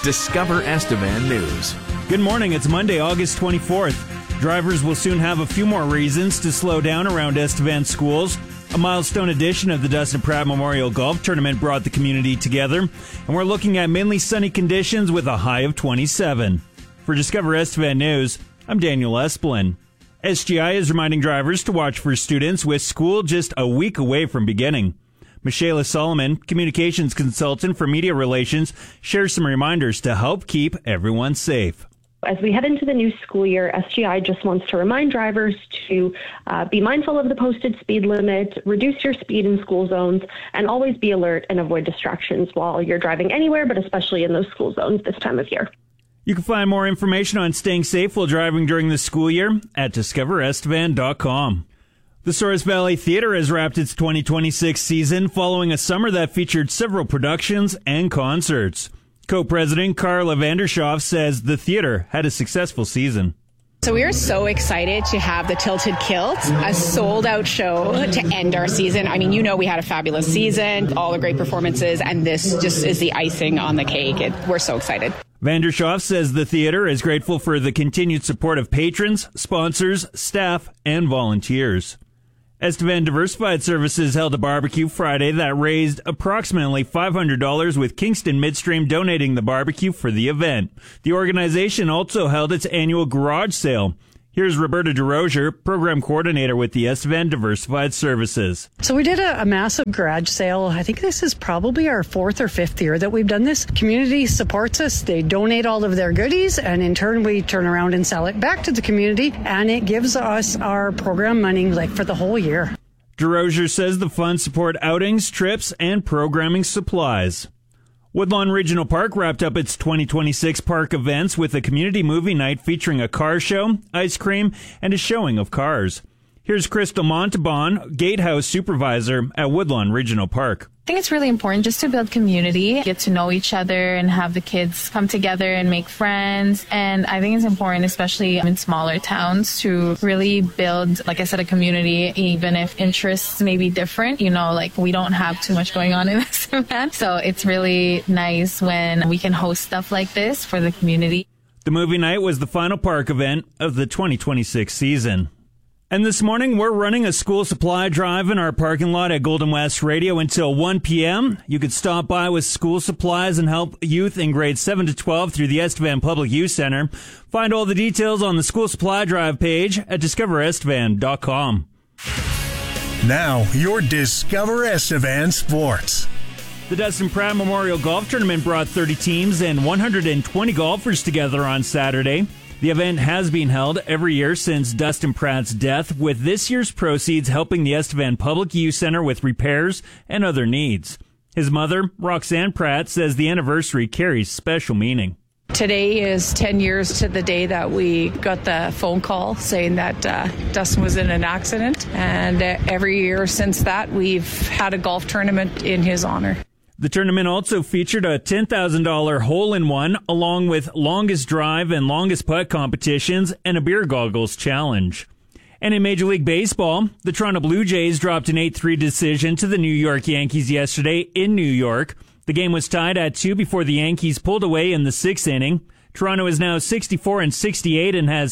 Discover Estevan News. Good morning. It's Monday, August 24th. Drivers will soon have a few more reasons to slow down around Estevan schools. A milestone edition of the Dustin Pratt Memorial Golf Tournament brought the community together, and we're looking at mainly sunny conditions with a high of 27. For Discover Estevan News, I'm Daniel Esplin. SGI is reminding drivers to watch for students with school just a week away from beginning. Michaela Solomon, communications consultant for media relations, shares some reminders to help keep everyone safe. As we head into the new school year, SGI just wants to remind drivers to be mindful of the posted speed limit, reduce your speed in school zones, and always be alert and avoid distractions while you're driving anywhere, but especially in those school zones this time of year. You can find more information on staying safe while driving during the school year at discoverestevan.com. The Souris Valley Theatre has wrapped its 2026 season following a summer that featured several productions and concerts. Co-president Carla Vandershoff says the theater had a successful season. So we are so excited to have the Tilted Kilt, a sold-out show to end our season. I mean, we had a fabulous season, all the great performances, and this just is the icing on the cake. We're so excited. Vandershoff says the theater is grateful for the continued support of patrons, sponsors, staff, and volunteers. Estevan Diversified Services held a barbecue Friday that raised approximately $500 with Kingston Midstream donating the barbecue for the event. The organization also held its annual garage sale. Here's Roberta DeRozier, program coordinator with the Estevan Diversified Services. So we did a massive garage sale. I think this is probably our fourth or fifth year that we've done this. Community supports us. They donate all of their goodies, and in turn, we turn around and sell it back to the community, and it gives us our program money for the whole year. DeRozier says the funds support outings, trips, and programming supplies. Woodlawn Regional Park wrapped up its 2026 park events with a community movie night featuring a car show, ice cream, and a showing of cars. Here's Crystal Montalban, Gatehouse Supervisor at Woodlawn Regional Park. I think it's really important just to build community, get to know each other, and have the kids come together and make friends. And I think it's important, especially in smaller towns, to really build, like I said, a community, even if interests may be different. We don't have too much going on in this event. So it's really nice when we can host stuff like this for the community. The movie night was the final park event of the 2026 season. And this morning, we're running a school supply drive in our parking lot at Golden West Radio until 1 p.m. You could stop by with school supplies and help youth in grades 7 to 12 through the Estevan Public Youth Center. Find all the details on the school supply drive page at discoverestevan.com. Now, your Discover Estevan Sports. The Dustin Pratt Memorial Golf Tournament brought 30 teams and 120 golfers together on Saturday. The event has been held every year since Dustin Pratt's death, with this year's proceeds helping the Estevan Public Youth Center with repairs and other needs. His mother, Roxanne Pratt, says the anniversary carries special meaning. Today is 10 years to the day that we got the phone call saying that Dustin was in an accident. And every year since that, we've had a golf tournament in his honor. The tournament also featured a $10,000 hole-in-one, along with longest drive and longest putt competitions and a beer goggles challenge. And in Major League Baseball, the Toronto Blue Jays dropped an 8-3 decision to the New York Yankees yesterday in New York. The game was tied at 2 before the Yankees pulled away in the 6th inning. Toronto is now 64-68 and has